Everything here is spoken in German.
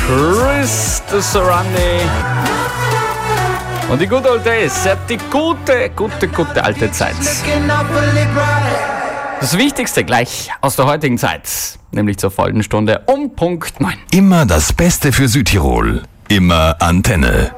Chris Sarandi. Und die Good Old Days, ja, die gute alte Zeit. Das Wichtigste gleich aus der heutigen Zeit, nämlich zur vollen Stunde um Punkt 9. Immer das Beste für Südtirol. Immer Antenne.